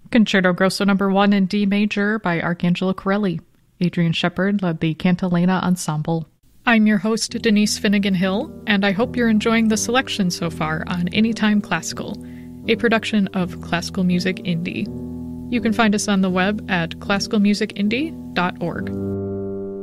Concerto Grosso No. 1 in D major by Arcangelo Corelli. Adrian Shepard led the Cantilena Ensemble. I'm your host, Denise Finnegan Hill, and I hope you're enjoying the selection so far on Anytime Classical, a production of Classical Music Indie. You can find us on the web at classicalmusicindie.org.